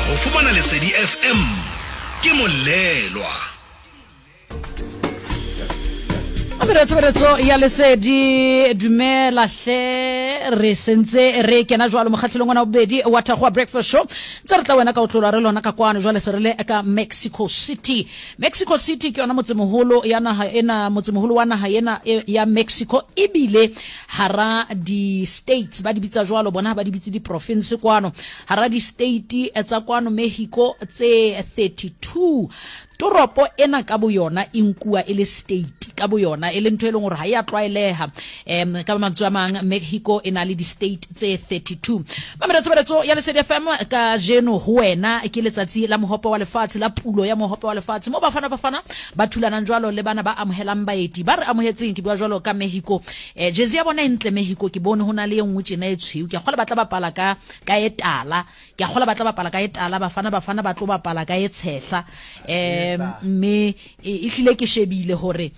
go fumana Lesedi FM ke Molelwa. Aberetso ya Lesedi dumela hle re sentse re kena jwalo mokgatlhelong wa bobedi wa Thagwa Breakfast Show tsa re tla wena ka o tlola re lona ka kwana jwale se re le ka Mexico City ke yona motsemoholo ya naha ena motsemoholo wa naha ena ya Mexico ebile hara di states ba di bitsa jwalo bona ba di bitse di province kwano hara di state tsa kwano Mexico tse 32 toropo ena ka bo yona inkua ele state ka bo yona ele ntwe le gore ha ya tlwaeleha ka matswamang Mexico ena le di state tse 32 mameretso ya Lesedi FM ka jeno ho wena ke letsatsi la mohopo wa lefatshe la pulo ya mohopo wa lefatshe mo bafana ba thulana njwalo le bana ba amohelang baeti ba re amohetseng ke bua jwalo ka Mexico jezi ya bona entle Mexico ke bone hona le engwe tsena e tshweu ke gola batla bapala ka etala ke gola batla bapala ka etala bafana ba tlo bapala ka etshehla me ihlile ke shebile hore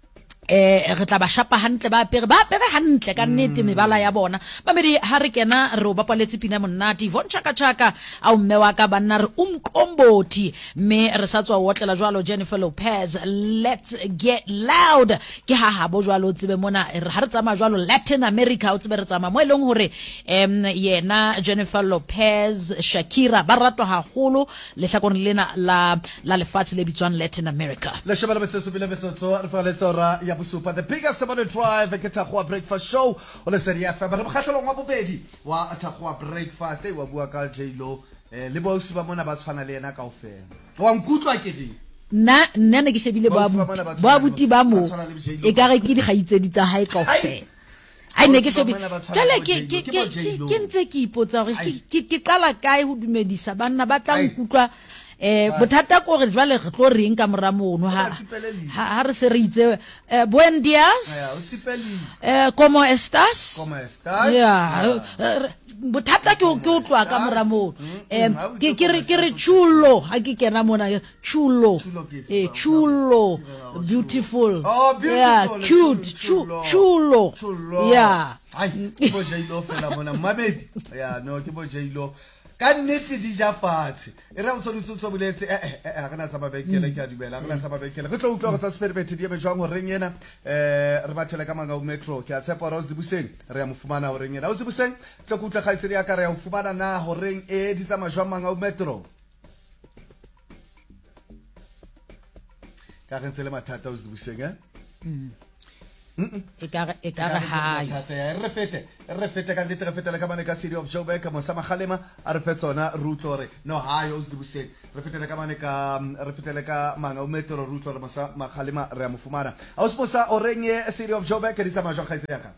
re tla ba shapa hantle ba apere hantle ka nnete mebala ya bona ba medi ha re kena re o bapaletse pina monate Von Chaka a mme wa ka banna re umqombothi me re sa tswa wotlela jwalo Jennifer Lopez let's get loud ke ha bo jwalo tsebe mona ha re tsama jwalo Latin America o tsebe re tsama mo eleng hore yena Jennifer Lopez Shakira ba ratwa haholo le hlakoreng lena la lefatshe le bitswang Latin America le shebela betso re fa le tsora ya Super, the biggest morning drive ke Thagwa Breakfast Show o Lesedi FM re mokgatlhelong wa bobedi wa Thagwa Breakfast wa bua ka J-Lo le bo suba mona ba tshwana le yena kaofela wa nkutlwa ke ding nna ne ke shebile ba buti ba mo e ka re ke di gaitsedi tsa hae kaofela ai ne ke shebile jale ke ntse ke ipotsa gore ke qala kae ho dumedisa banna ba tla nkutlwa bothata ko re jwale re tlo reng ka moramono ha re se re itse buen días como estás ya bothata ke o tlwa ka moramono ke re chulo ha ke kena mona chulo beautiful yeah cute chulo yeah ke bo J-Lo fela mona mamedi ya no ke bo J-Lo ka nnete di ja fatshe e re o tshwanetse boletse ha kana tsa babekele ke a dumela ha kana tsa babekele re tlo utlwa go tsa spelbet di eme jwang go reng yena re bathela ka manga o metro ke a tshepa Rose di buseng re ya mofumana go reng yena o di buseng tlo go utla khaitsedi ya ka re ya mofumana na go reng di tsa majwa manga o metro ka rentsele mathata o di buseng e ka ha re fete ka nnete re fetela ka mane ka City of Joburg mo sa magalema a re fetsona rutore no hayo o se buseng re fetela ka mane ka re fetela ka manga o metro rutore mo sa magalema re ya mofumana a o se mosa o renye City of Joburg ke di tsa majwa khaitse ya ka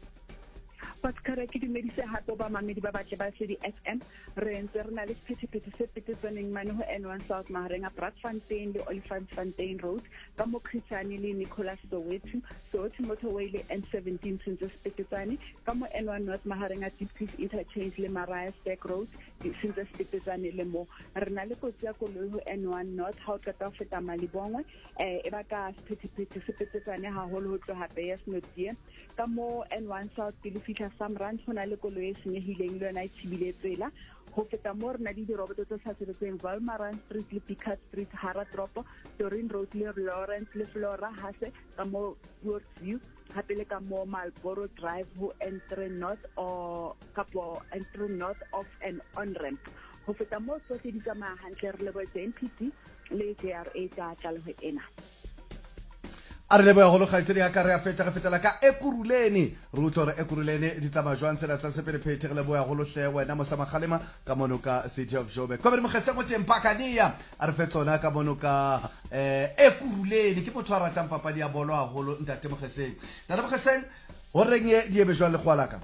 Paskara ke dumedise hape ba mamedi ba batle ba Lesedi FM re ntse re na le sephethephethe se petetswaneng mane ho N1 South mahareng a Brakfontein le Olifantsfontein Road ka mo Khitshane le Nicholas Soweto motorway le N17 sentse sepetetsane ka mo N1 North mahareng a Deep Interchange le Mariasburg Road sentse sepetetsane le mo re na le kotsi ya koloi ho N1 North ha o qeta ho feta Malibongwe e ba ka sephethephethe se petetsane haholo ho tloha Beyers Nodie ka mo N1 South le fihla Samrand hona le koloi e senyehileng le yona e thibile tsela ho feta mo re na le diroboto tse sa sebetseng Valmaran Street le Picard Street Hara Tropo Dorin Road le Lawrence le Flora Hase ka mo Woodview hape le ka mo Marlborough Drive ho entry north or kapo entry north of an on ramp ho feta mo tsohle di tsamaya hantle re lebo NPT le JRA ka tlaleho ena a re lebo ya go logaitsedi ya ka re a fetela ka Ekuruleni rutore Ekuruleni di tsama jwang tsela tsa sepelephethe re lebo ya go lohle wena mo sa magalema ka mono ka City of Joburg ko be mo gese mo teng pakania a re fetsona ka mono ka Ekuruleni ke motho a ratang papadi ya bolo haholo ntate mo geseng ntate mo geseng ho reng di ebe jwang le gwalaka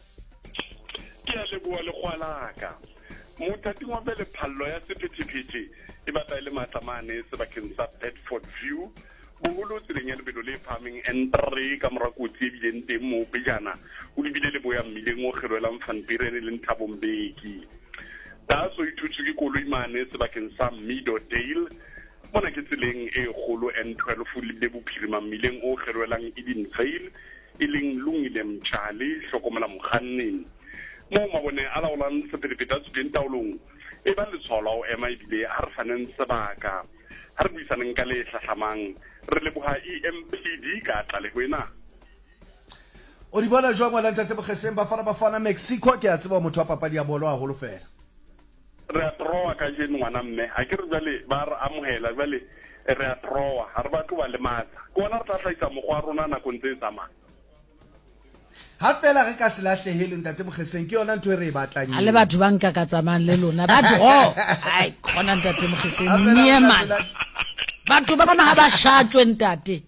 ke a le bua le gwalaka mothating wa bele phallo ya sepelephethe e batla ile matsamane se bakeng sa Bedford View bogolo tseleng ya lebelo le phaming N3 ka morakotsi e bileng teng mo bejana o lebile le boya mmileng o kgerwelang Vanperen le Nthabombeki da so ithutse ke koloi mane sebakeng sa Meadowdale bona ke tseleng e kgolo N12 le bophirima mmileng o kgerwelang Edenvale e leng Lungile Mtshali hlokomela mokganneng mo mabone a laolang sepelephethe a tsweng taolong e ba le tshola o ema ebile ha re faneng sebaka ha re buisaneng ka le hlahlamang re leboha EMPD ka tlalehwena o di bona jwang wena ntate Mokheseng Bafana Mexico ke a tseba motho wa papadi ya bolo haholo fela re a troa ka jeno ngwana mme ha ke re jale ba re amohela jale re a troa ha re batho ba le matla ke bona re tla tlhaisa mokgwa rona nako ntse tsamaya ha fela re ka se lahlehele ntate Mokheseng ke yona ntho e re e batlang a le batho ba nka ka tsamayang le lona ba dro ai khona ntate Mokheseng nieman batho ba bana ha ba shatswe ntate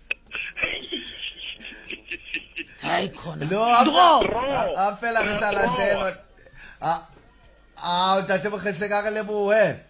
ai khona dro a fela re sa lahlelwa ntate Mokheseng a re lebohe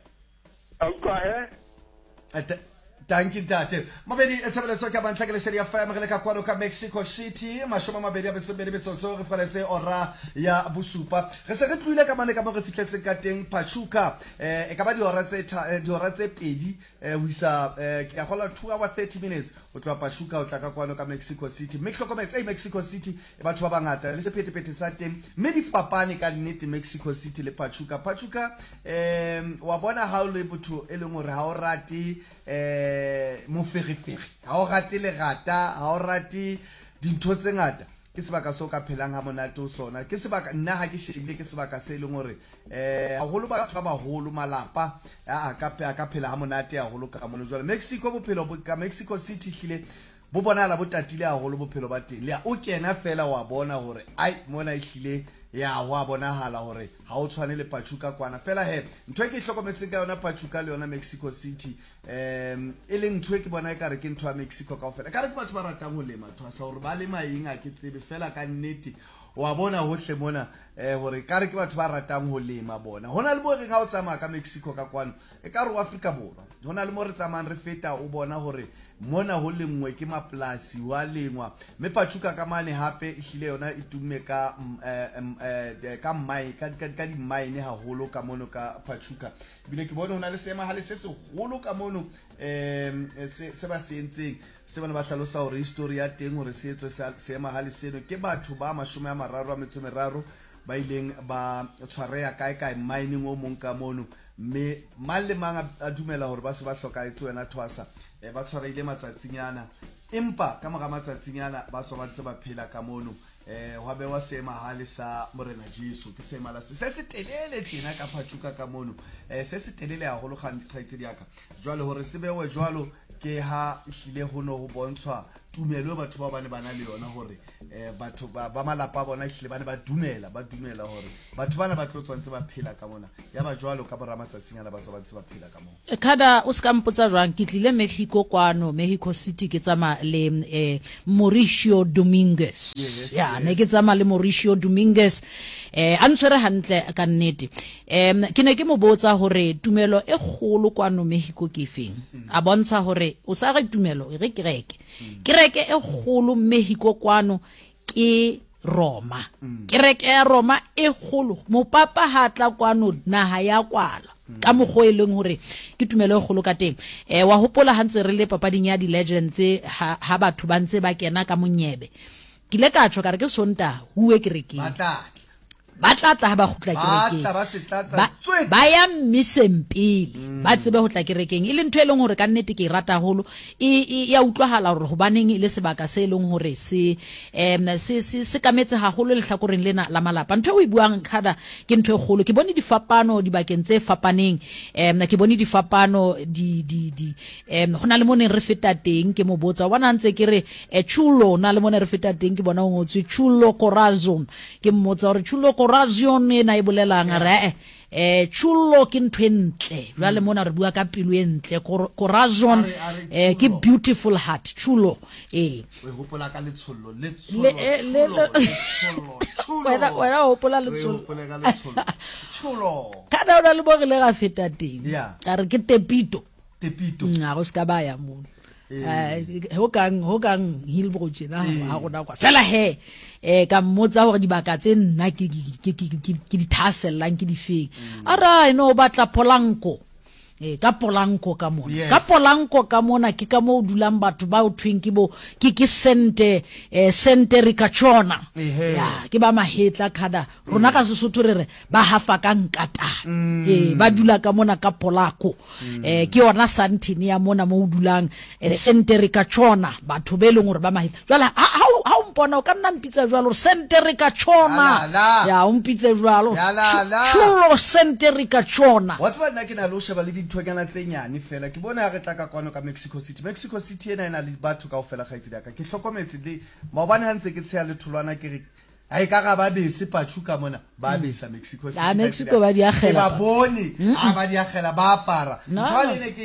Thank you, Tate. Mabedi, tshebeletso ka bantla ke lesedi ya FM re le ka kwano ka Mexico City, mashoma mabedi a betso re faletse ora ya bosupa. Re se re tluile ka mane ka mo re fitletse ka teng Pachuca. E ka ba di hora tse pedi ho isa ke a gola 2 hours 30 minutes o tloa Pachuca o tla ka kwano ka Mexico City. Mme hlokometse Mexico City e batho ba bangata le sephethephethe sa teng. Mme di fapane ka nnete Mexico City le Pachuca. Pachuca wa bona ha o le botho e leng hore ha o rate moferefere ha o rate le gata ha o rate dintho tse ngata ke sebaka se o ka phelang ha monate o sona ke sebaka nna ha ke shebile ke sebaka se leng hore haholo batho ba baholo malapa a ka phela ha monate haholo ka mono jwale Mexico bophelo ka Mexico City hlile bo bonala bo tatile haholo bophelo ba teng le o kena fela wa bona hore ai mona e hlile ya wa bonahala hore ha o tshwane le Pachuca kwana fela he ntwe ke hlokometseng ka yona Pachuca le yona Mexico City e leng ntwe ke bona e ka re ke ntwe ya Mexico kaofela ka re ke batho ba ratang ho lema thwasa hore ba lema eng a ke tsebe fela ka nnete wa bona hohle mona hore ka re ke batho ba ratang ho lema bona hona le mo re ga o tsamaya ka Mexico ka kwano e ka re wa Afrika Borwa hona le mo re tsamayang re feta o bona hore mona ho lengwe ke maplasi wa lengwa me Pachuca ka mane hape ehlile yona e tumme ka mai ka di mine haholo ka mono ka Pachuca bile ke bona hona le sema ha le se holo ka mono se ba se entseng se bana ba hlalosa hore history ya teng hore se etswe sema ha le seno ke batho ba 30 ba ileng ba tshwareya kae mining o mong ka mono me male manga a dumela hore ba se ba hlokaetse wena thwasa ba tshwareile matsatsinyana empa ka mora matsatsinyana ba tswa ba ntse ba phela ka mono wa be wa sema hale sa morena Jesu ke sema la se se telele tjena ka Pachuca ka mono se se telele haholo kgaitsedi yaka jwale hore se bewe jwalo ke ha hlile hono ho bontshwa tumelo batho ba bane bana le yona hore batho ba malapa bona hlile bane ba dumela hore batho bana ba tlo tswantse ba phela ka mona ya ba jwalo ka bora matsatsinyana ba tswa ba ntse ba phela ka mona kada o ska mpotsa jwang ke tlile Mexico City ke tsama le Mauricio Dominguez ya ne ke tsama le Mauricio Dominguez a ntshwere hantle ka nnete ke ne ke mo botsa hore tumelo e kgolo kwano Mexico ke feng a bontsha hore o sa re tumelo e re kereke e kgolo Mexico kwano ke Roma kereke ya Roma e kgolo mopapa ha tla kwano naha ya kwala ka mogho e leng hore ke tumelo e kgolo ka teng wa hopola ha ntse re le papading ya di legends ha batho ba ntse ba kena ka monyebe ke le ka tsho ka re ke sonta huwe kerekeng ba tlatla ba khutla kerekeng ba ya misempile ba tsebe ho tla kerekeng e le ntwe leng hore ka nnete ke rata holo e ya utlwahala hore hobaneng le sebaka se leng hore se kametse haholo le hlakoreng lena la malapa ntwe o ibuang khada ke ntwe kgolo ke bone difapano di bakeng tse fapaneng ke bone difapano di hona le mone re feta teng ke mo botsa bona ntse ke re chulo na le mone re feta teng ke bona o ngotse chulo corazon ke mmotsa hore chulo corazon na e bolelang re chulo ke ntwentle jwale mona re bua ka pelo e ntle corazon ke beautiful heart chulo we hopola ka letsholo wena hopola letsholo kada ona le bo re le ga feta teng ka re ke tepito a go ska ba ya mo ho kang Hillbrook na ha gona kwa fela he ka mmotsa hore dibaka tse nna ke di thasellang ke di feng ara eno batla Polanco ka Polanco ka mona Yes. ka Polanco ka mona ke ka mo dulang batho ba o tweng ke bo ke sente ricachona Ehe. ya ke ba mahetla khada rona ka Sesotho re re ba hafa ka nkatana ba dula ka mona ka Polanco ke yona santini ya mona mo o dulang sente ricachona batho be leng gore ba mahetla jwala ha o mpona o ka nna mpitsa jwalo sente ricachona Ala. ya o mpitse jwalo Ya la la. chulo sente ricachona what's ba nna ke na lo sheba le dithonyana tse nyane fela ke bona re tla ka kwano ka Mexico City ena ena le batho kaofela gaitsi daka ke hlokometse le maobane ha ntse ke tsheya le tholwana ke re ha ka ga ba bese pachuka mona ba besa Mexico City Mexico ba di agela ba bone ba di agela ba apara No. ntwale ne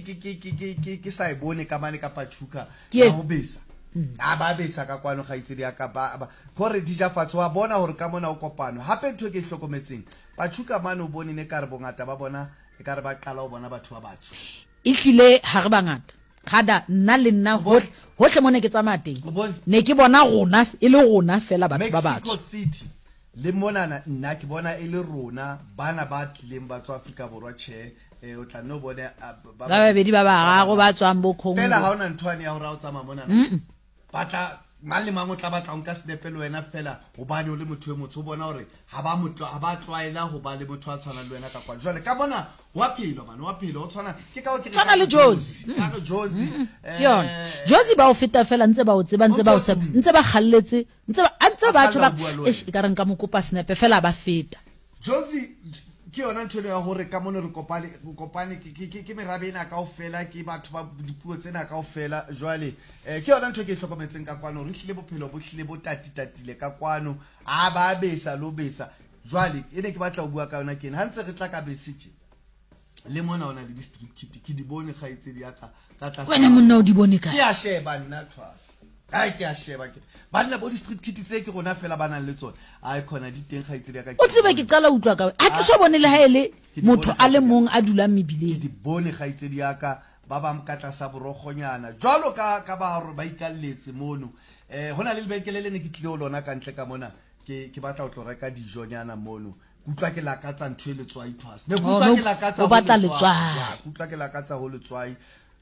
ke sa ibone ka mane ka pachuka Ke- ya ho besa ba besa ka kwano gaitsi di aka ba gore di ja fatso wa bona hore ka mona o kopano hape ntho ke hlokometseng pachuka mane o bone ne ka re bongata ba bona e ka re ba qala o bona batho ba batho itlile ha re bangata khada nna le nna hohle mone ke tsamaya teng O bone? ne ke bona rona e le rona fela batho ba Mexico batho City le monana nna ke bona e le rona bana ba tlileng ba tswa Afrika Borwa che o tla no bone ba babedi ba bararo ba tswang bo Congo fela ha ona nthwane ya hore a o tsama mona batla mang le mang o tla batla nka snepe le wena fela hobane o le motho e motho o bona hore ha ba tlwaela ho ba le motho a tshwanang le wena ka kwa jwale ka bona wa phelo o tshwana ke ka o ke re Tshwana le Jozi. ka Jozi ke yona Jozi ba o feta fela ntse ba o tseba ntse ba o tseba ntse ba khalletse ntse ba tjho ba bua le wena. e ka reng ka mo kopa snap fela ba feta Jozi ke yona ntho ya hore ka mone re kopane ke merabe ena kaofela ke batho ba dipuo tsena kaofela jwale ke yona ntho ke hlokometseng ka kwano re hlile bophelo bo hlile bo tatile ka kwano a ba besa lo besa jwale ene ke batla ho bua ka yona kene ha ntse re tla ka besitse le mona ona le district kit ke di bone gaitse di aka ka tlase wena monna o di bone ka ke a sheba nna tshwasa ke a sheba ke banna bo district kit tse ke rona fela banang le tsone a khona di teng gaitse di aka o tsebe ke qala utlwa ka ha ke so bone le ha ele Ke di motho bone a le ka- mong a dulang ke mebileng di bone gaitse di aka ba ba mkatla sa borogonyana jwalo ka ba hore ba ikalletse mono hona le lebekele le ne ke tlile ho lona ka ntle ka mona ke batla ho tlo reka dijonyana mono kutlwa ke lakatsa ntho e letswai thwasa ne kutlwa no, ke lakatsa o ho batla letswai. letswai. Ya, kutlwa ke lakatsa ho letswai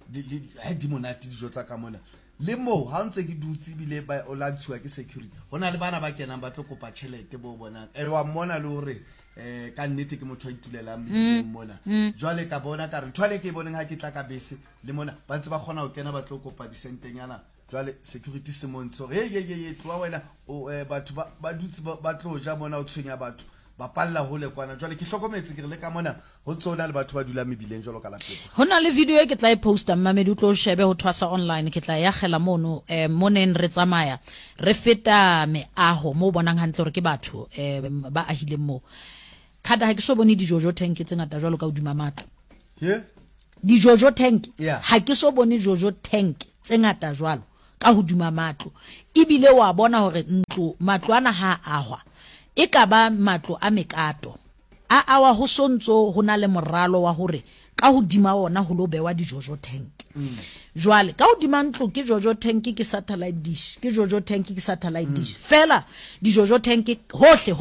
di monate dijo tsa ka mona le mo ha ntse ke dutse bile ba o lantshiwa ke security hona le bana ba kenang ba tlo kopa tšhelete bo bonang wa mmona le hore ka nnete ke motho a itulelang mmileng mona jwale ka bona ka re nthwane ke e boneng ha ke tla ka bese le mona ba ntse ba kgona ho kena ba tlo kopa disentenyana jwale security se montsho ye tloa wena batho ba dutse ba tlo ja mona o tshwenya batho ba palla hole kwana jwale ke hlokometse ke re le ka mona ho tsona le batho ba dula mebileng jwalo ka lapeng hona le video e ke tla e posta mmamedi o tlo shebe ho thwasa online ke tla ya gela mono moneng re tsamaya re feta meaho mo bonang hantle hore ke batho ba ahileng mo khada ha ke so bone dijojo tank tse ngata jwalo ka hodima matlo ye dijojo tank Yeah. ha ke so bone jojo tank tse ngata jwalo ka hodima matlo ibile wa bona hore matlo ana ha ahwa e ka ba matlo a mekato a awa ho sontso ho na le moralo wa hore ka hodima ona ho lo bewa dijojo tank jwale ka hodima ntlo ke jojo tank ke satellite dish ke jojo tank ke satellite dish fela dijojo tank hohle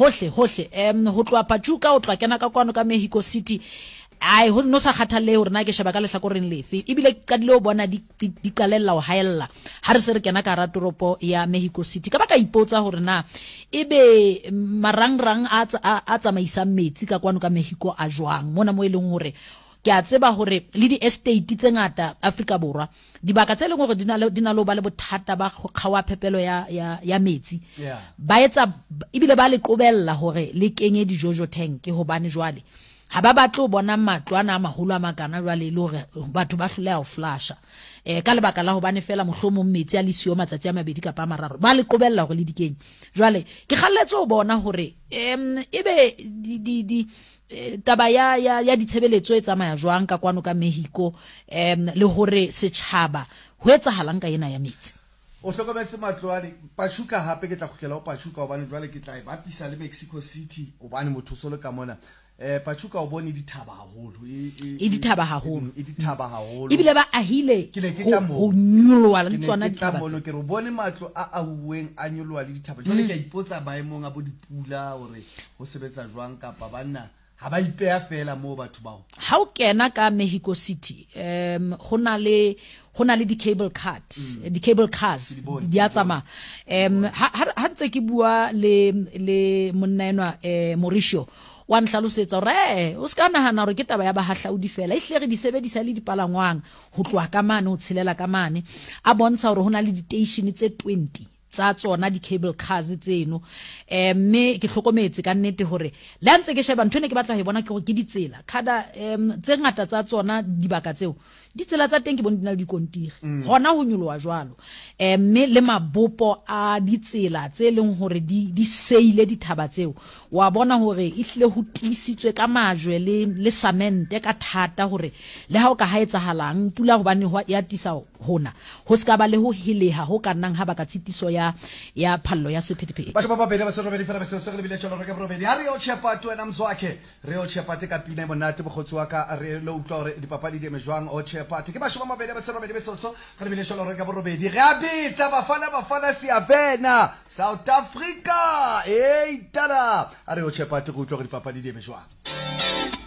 ho tloa Pachuca o tloa kena ka kwano ka Mexico City ai ho no sa kgathalle hore na ke sheba ka lehlakoreng lefe ibile ke qadile ho bona di qalella ho haella ha re se re kena ka ratoropo ya Mexico City ka baka ipotsa hore na ebe marangrang a tsamaisang metsi ka kwano ka Mexico a jwang mona mo eleng hore ke a tseba hore le di estate tse ngata Afrika Borwa dibaka tse leng hore di na lo ba le bothata ba kgawa phepelo ya metsi Yeah. ba etsa ibile ba le qobella hore le kenye dijojo tank hobane jwale ha ba batlo ho bona matlo ana a maholo a makana jwale le hore batho ba hloleha ho flasha ka lebaka la hobane fela mohlomong metsi a le siyo matsatsi a mabedi kapa a mararo ba le qobella hore le dikenye jwale ke kgalletse ho bona hore ebe taba ya ditshebeletso e tsamaya jwang ka kwano ka Mexico le hore setjhaba ho etsahalang ka ena ya metsi o hlokometse matloane Pachuca hape ke tla khutlela ho Pachuca hobane jwale ke tla e bapisa le Mexico City hobane motho solo ka mona Pachuca o bone dithaba haholo e dithaba haholo e dithaba haholo ibile ba ahile Ke ne ke tla moo. ho nyolwa le Ke ne tsona ke tla ditaba mono ke re o bone matlo a auweng a nyoloha le dithaba jwale ke a ipotsa maemong a bo dipula hore ho sebetsa jwang kapa banna ha ba ipea fela mo batho bao ha o kena ka Mexico City go na le di cable cars di a tsama ha ntse ke bua le monnaenwa Mauricio wa nhlalosetsa re o ska nahana hore ke taba ya bahahlaudi fela ihle re di sebedisa le dipalangwang ho tloa ka mane ho tshelela ka mane a bontsha hore hona le di station tse 20 tsa tsona di cable cars tseno mme ke hlokometse ka nnete hore la ntse ke sheba ntho ne ke batla ho bona ke gore ke ditsela kada tse ngata tsa tsona dibaka tseo ditsela tsa teng ke bona dina le dikontiri hona ho nyoloa jwalo mme le mabopo a ditsela tse leng hore di seile dithaba tseo wa bona hore ihle ho tisitswe ka majwe le samente ka thata hore le ha o ka haetsahalang pula hobane ya tisa hona ho ska ba le ho heleha ho kanang ha baka tshitiso ya phallo ya sephethephethe batho ba babedi ba se robedi fela ba se re bile tsholo re ka robedi ha re o chepa tu ena mzwakhe re o chepa te ka pina monate bogotsi wa ka re lo utlwa hore dipapadi di mejwang o chepa te ke ba shoma mabedi ba se robedi be tsotso re bile tsholo re ka robedi re abitsa bafana siabena South Africa tada a re o chepa te go utlwa gore dipapadi di mejwang